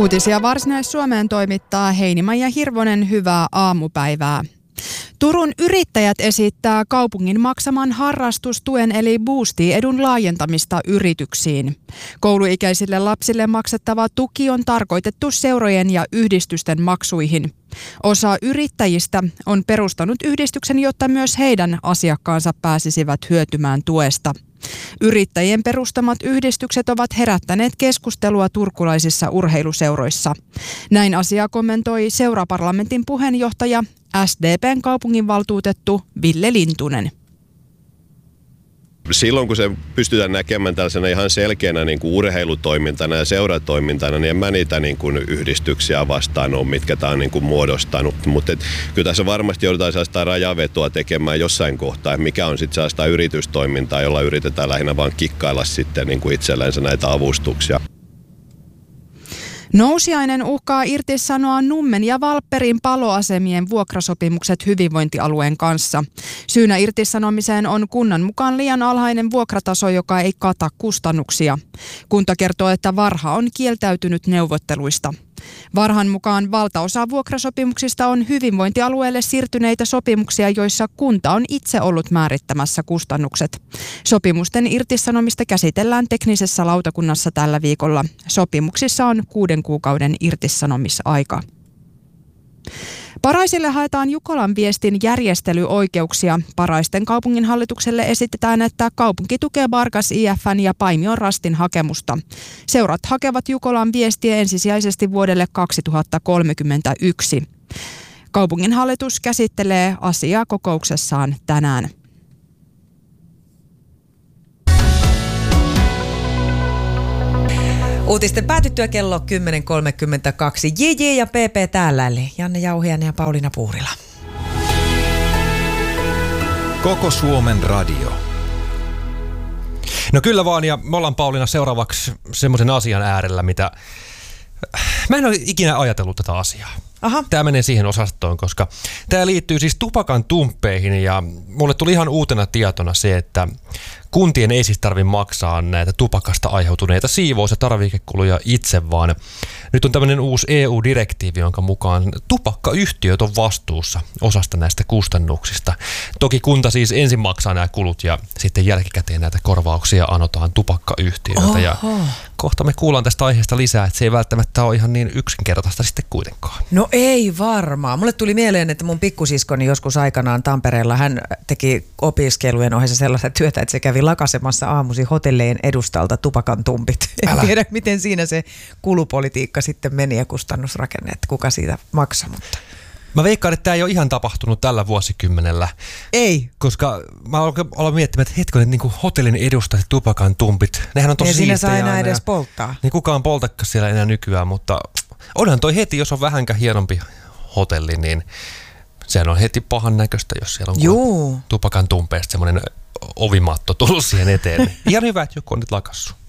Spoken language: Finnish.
Uutisia Varsinais-Suomeen toimittaa Heinimaija Hirvonen, hyvää aamupäivää. Turun yrittäjät esittää kaupungin maksaman harrastustuen eli Boosty-edun laajentamista yrityksiin. Kouluikäisille lapsille maksettava tuki on tarkoitettu seurojen ja yhdistysten maksuihin. Osa yrittäjistä on perustanut yhdistyksen, jotta myös heidän asiakkaansa pääsisivät hyötymään tuesta. Yrittäjien perustamat yhdistykset ovat herättäneet keskustelua turkulaisissa urheiluseuroissa. Näin asiaa kommentoi seuraparlamentin puheenjohtaja SDP:n kaupunginvaltuutettu Ville Lintunen. Silloin kun se pystytään näkemään tällaisena ihan selkeänä niin kuin urheilutoimintana ja seuratoimintana, niin en mä niitä niin kuin yhdistyksiä vastaan ole, mitkä tämä on niin kuin muodostanut. Mutta kyllä tässä varmasti joudutaan sellaista rajavetoa tekemään jossain kohtaa, mikä on sitten sellaista yritystoimintaa, jolla yritetään lähinnä vaan kikkailla sitten niin kuin itsellensä näitä avustuksia. Nousiainen uhkaa irtisanoa Nummen ja Valpperin paloasemien vuokrasopimukset hyvinvointialueen kanssa. Syynä irtisanomiseen on kunnan mukaan liian alhainen vuokrataso, joka ei kata kustannuksia. Kunta kertoo, että Varha on kieltäytynyt neuvotteluista. Varhan mukaan valtaosa vuokrasopimuksista on hyvinvointialueelle siirtyneitä sopimuksia, joissa kunta on itse ollut määrittämässä kustannukset. Sopimusten irtisanomista käsitellään teknisessä lautakunnassa tällä viikolla. Sopimuksissa on 6 kuukauden irtisanomisaika. Paraisille haetaan Jukolan viestin järjestelyoikeuksia. Paraisten kaupunginhallitukselle esitetään, että kaupunki tukee Bargas IF:n ja Paimion Rastin hakemusta. Seurat hakevat Jukolan viestiä ensisijaisesti vuodelle 2031. Kaupunginhallitus käsittelee asiaa kokouksessaan tänään. Uutisten päätyttyä kello 10.32. JJ ja PP täällä, eli Janne Jauhiainen ja Pauliina Puurila. Koko Suomen radio. No kyllä vaan, ja me ollaan Pauliina seuraavaksi semmoisen asian äärellä, mitä mä en ole ikinä ajatellut tätä asiaa. Aha. Tämä menee siihen osastoon, koska tämä liittyy siis tupakan tumppeihin, ja mulle tuli ihan uutena tietona se, että kuntien ei siis tarvitse maksaa näitä tupakasta aiheutuneita siivous- ja tarvikekuluja itse, vaan nyt on tämmöinen uusi EU-direktiivi, jonka mukaan tupakkayhtiöt on vastuussa osasta näistä kustannuksista. Toki kunta siis ensin maksaa nämä kulut ja sitten jälkikäteen näitä korvauksia anotaan tupakkayhtiöiltä. Ja kohta me kuullaan tästä aiheesta lisää, että se ei välttämättä ole ihan niin yksinkertaista sitten kuitenkaan. No ei varmaan. Mulle tuli mieleen, että mun pikkusiskoni joskus aikanaan Tampereella, hän teki opiskelujen ohessa sellaista työtä, että se kävi lakasemassa aamusi hotelleen edustalta tupakan tumpit. En tiedä, miten siinä se kulupolitiikka sitten meni ja kustannusrakenne, että kuka siitä maksaa, mutta... Mä veikkaan, että tämä ei ole ihan tapahtunut tällä vuosikymmenellä. Ei. Koska mä aloin miettimään, että hetken, että niin hotellin edustajat tupakan tumpit, nehän on tosi siistejä. Siinä saa enää edes polttaa. Niin kukaan poltakaan siellä enää nykyään, mutta onhan toi heti, jos on vähänkään hienompi hotelli, niin sehän on heti pahan näköistä, jos siellä on tupakan tumpeesta semmoinen ovimatto tullut siihen eteen. Ihan hyvä, että joku on nyt lakassu.